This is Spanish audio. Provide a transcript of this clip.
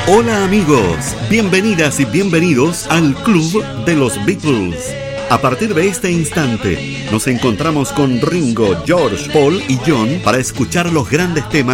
Hola amigos, bienvenidas y bienvenidos al Club de los Beatles. A partir de este instante, nos encontramos con Ringo, George, Paul y John para escuchar los grandes temas